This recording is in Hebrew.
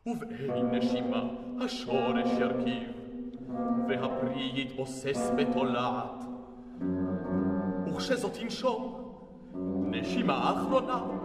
ובאין נשימה השורש ירכיב, והפרי יתבוסס בתולעת. וכשזאת תנשום, נשימה אחרונה,